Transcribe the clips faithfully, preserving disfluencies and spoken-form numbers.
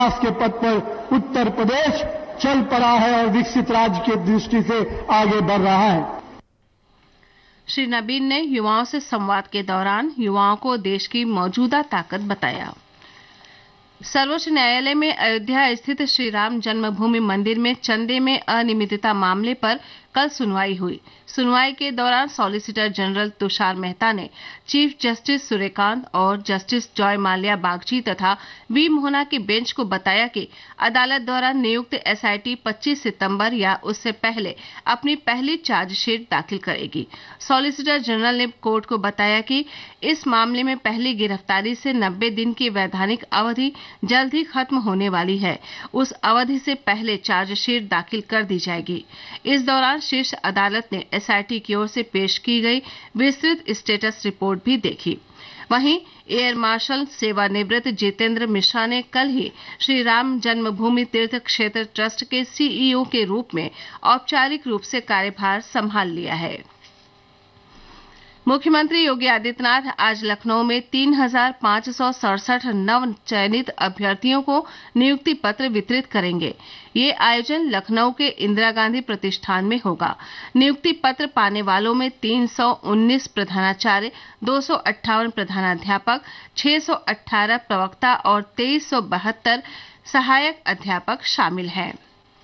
विकास के पथ पर उत्तर प्रदेश चल पड़ा है और विकसित राज्य की दृष्टि से आगे बढ़ रहा है। श्री नबीन ने युवाओं से संवाद के दौरान युवाओं को देश की मौजूदा ताकत बताया। सर्वोच्च न्यायालय में अयोध्या स्थित श्री राम जन्मभूमि मंदिर में चंदे में अनियमितता मामले पर कल सुनवाई हुई। सुनवाई के दौरान सॉलिसिटर जनरल तुषार मेहता ने चीफ जस्टिस सूर्यकांत और जस्टिस जॉय माल्या बागची तथा वी मोहना के बेंच को बताया कि अदालत द्वारा नियुक्त एसआईटी पच्चीस सितंबर या उससे पहले अपनी पहली चार्जशीट दाखिल करेगी। सॉलिसिटर जनरल ने कोर्ट को बताया कि इस मामले में पहली गिरफ्तारी से नब्बे दिन की वैधानिक अवधि जल्द ही खत्म होने वाली है। उस अवधि से पहले चार्जशीट दाखिल कर दी जाएगी। इस दौरान शीर्ष अदालत ने एसआईटी की ओर से पेश की गई विस्तृत स्टेटस रिपोर्ट भी देखी। वहीं एयर मार्शल सेवानिवृत्त जितेंद्र मिश्रा ने कल ही श्री राम जन्मभूमि तीर्थ क्षेत्र ट्रस्ट के सीईओ के रूप में औपचारिक रूप से कार्यभार संभाल लिया है। मुख्यमंत्री योगी आदित्यनाथ आज लखनऊ में तीन हजार पांच सौ सड़सठ नव चयनित अभ्यर्थियों को नियुक्ति पत्र वितरित करेंगे। ये आयोजन लखनऊ के इंदिरा गांधी प्रतिष्ठान में होगा। नियुक्ति पत्र पाने वालों में तीन सौ उन्नीस प्रधानाचार्य, दो सौ अट्ठावन प्रधानाध्यापक, छह सौ अठारह प्रवक्ता और तेईस सौ बहत्तर सहायक अध्यापक शामिल हैं।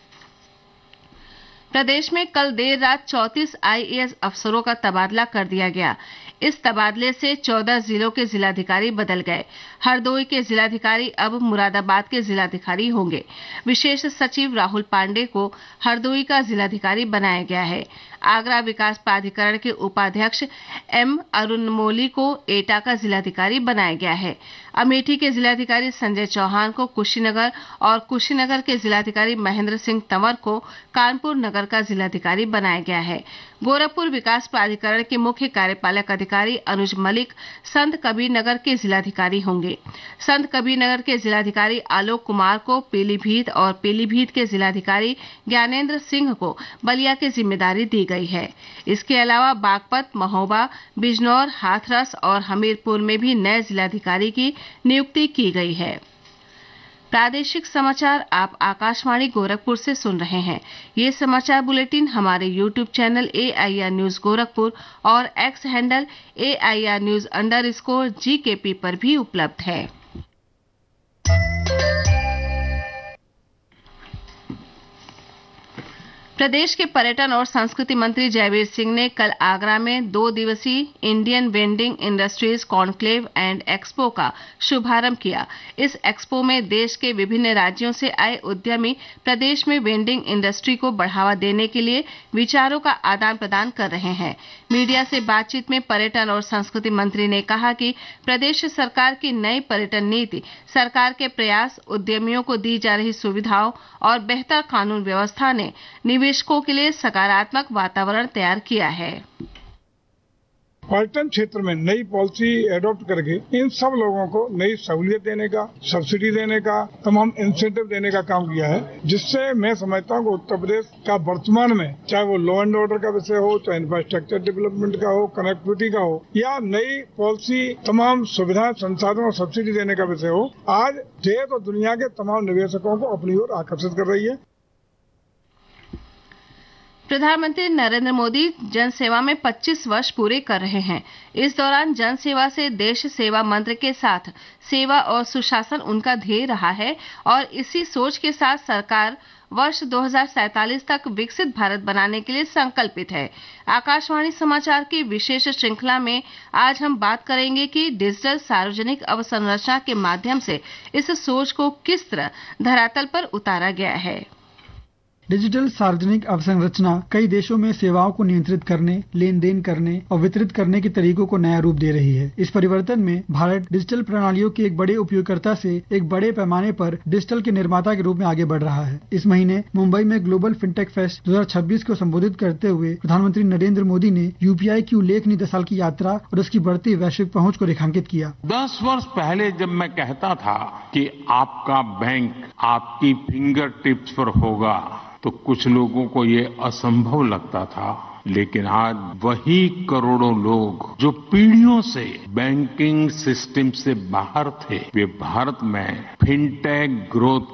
प्रदेश में कल देर रात चौंतीस आईएएस अफसरों का तबादला कर दिया गया। इस तबादले से चौदह जिलों के जिलाधिकारी बदल गए। हरदोई के जिलाधिकारी अब मुरादाबाद के जिलाधिकारी होंगे। विशेष सचिव राहुल पांडे को हरदोई का जिलाधिकारी बनाया गया है। आगरा विकास प्राधिकरण के उपाध्यक्ष एम अरुणमोली को एटा का जिलाधिकारी बनाया गया है। अमेठी के जिलाधिकारी संजय चौहान को कुशीनगर और कुशीनगर के जिलाधिकारी महेंद्र सिंह तंवर को कानपुर नगर का जिलाधिकारी बनाया गया है। गोरखपुर विकास प्राधिकरण के मुख्य कार्यपालक अधिकारी अनुज मलिक संत कबीर नगर के जिलाधिकारी होंगे। संत कबीर नगर के जिलाधिकारी आलोक कुमार को पीलीभीत और पीलीभीत के जिलाधिकारी ज्ञानेंद्र सिंह को बलिया की जिम्मेदारी दी गई है। इसके अलावा बागपत, महोबा, बिजनौर, हाथरस और हमीरपुर में भी नए जिलाधिकारी की नियुक्ति की गई है। प्रादेशिक समाचार आप आकाशवाणी गोरखपुर से सुन रहे हैं। ये समाचार बुलेटिन हमारे YouTube channel AIR news Gorakhpur और x handle AIR news under score GKP पर भी उपलब्ध है। प्रदेश के पर्यटन और संस्कृति मंत्री जयवीर सिंह ने कल आगरा में दो दिवसीय Indian vending industries conclave and expo का शुभारंभ किया। इस एक्सपो में देश के विभिन्न राज्यों से आए उद्यमी प्रदेश में वेंडिंग इंडस्ट्री को बढ़ावा देने के लिए विचारों का आदान प्रदान कर रहे हैं। मीडिया से बातचीत में पर्यटन और संस्कृति मंत्री ने कहा कि प्रदेश सरकार की नई पर्यटन नीति, सरकार के प्रयास, उद्यमियों को दी जा रही सुविधाओं और बेहतर कानून व्यवस्था ने निवेशकों के लिए सकारात्मक वातावरण तैयार किया है। पर्यटन क्षेत्र में नई पॉलिसी एडॉप्ट करके इन सब लोगों को नई सहूलियत देने का, सब्सिडी देने का, तमाम इंसेंटिव देने का काम किया है, जिससे मैं समझता हूँ कि उत्तर प्रदेश का वर्तमान में चाहे वो लॉ एंड ऑर्डर का विषय हो, चाहे इंफ्रास्ट्रक्चर डेवलपमेंट का हो, कनेक्टिविटी का हो या नई पॉलिसी तमाम सुविधा, संसाधन और सब्सिडी देने का विषय हो, आज देश और दुनिया के तमाम निवेशकों को अपनी ओर आकर्षित कर रही है। प्रधानमंत्री नरेंद्र मोदी जन सेवा में पच्चीस वर्ष पूरे कर रहे हैं। इस दौरान जन सेवा से देश सेवा मंत्र के साथ सेवा और सुशासन उनका ध्येय रहा है और इसी सोच के साथ सरकार वर्ष दो हज़ार सैंतालीस तक विकसित भारत बनाने के लिए संकल्पित है। आकाशवाणी समाचार की विशेष श्रृंखला में आज हम बात करेंगे कि डिजिटल सार्वजनिक अवसंरचना के माध्यम से इस सोच को किस तरह धरातल पर उतारा गया है। डिजिटल सार्वजनिक अवसंरचना कई देशों में सेवाओं को नियंत्रित करने, लेन देन करने और वितरित करने के तरीकों को नया रूप दे रही है। इस परिवर्तन में भारत डिजिटल प्रणालियों के एक बड़े उपयोगकर्ता से एक बड़े पैमाने पर डिजिटल के निर्माता के रूप में आगे बढ़ रहा है। इस महीने मुंबई में ग्लोबल फिनटेक फेस्ट दो हज़ार छब्बीस को संबोधित करते हुए प्रधानमंत्री नरेंद्र मोदी ने यूपीआई की उल्लेखनीय दस साल की यात्रा और उसकी बढ़ती वैश्विक पहुंच को रेखांकित किया। दस वर्ष पहले जब मैं कहता था कि आपका बैंक आपकी फिंगर टिप्स पर होगा तो कुछ लोगों को ये असंभव लगता था, लेकिन आज वही करोड़ों लोग जो पीढ़ियों से बैंकिंग सिस्टम से बाहर थे, वे भारत में फिनटेक ग्रोथ